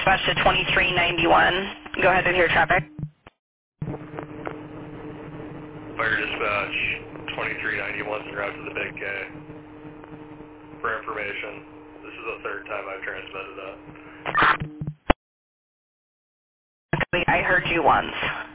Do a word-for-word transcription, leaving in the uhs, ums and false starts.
dispatch to twenty-three ninety-one. Go ahead and hear traffic. Fire dispatch twenty-three ninety-one en route to the Big K. For information, this is the third time I've transmitted that. I heard you once.